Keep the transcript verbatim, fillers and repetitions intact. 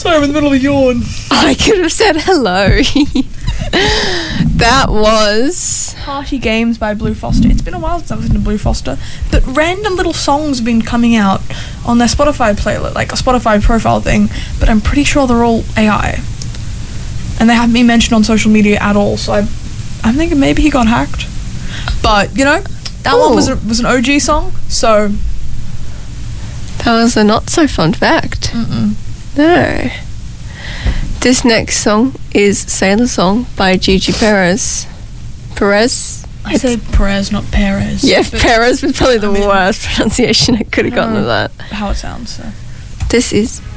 Sorry, I'm in the middle of a yawn. I could have said hello. That was Party Games by Blue Foster. It's been a while since I've listened to Blue Foster, but random little songs have been coming out on their Spotify playlist, like a Spotify profile thing, but I'm pretty sure they're all A I. And they haven't been mentioned on social media at all, so I, I'm thinking maybe he got hacked. But, you know, that Ooh. one was, a, was an O G song, so... That was a not so fun fact. Mm-mm. No. This next song is Sailor Song by Gigi Perez. Perez? I say Perez, not Perez. Yeah, but Perez was probably the I mean, worst pronunciation I could have I gotten don't of know that. how it sounds, so... This is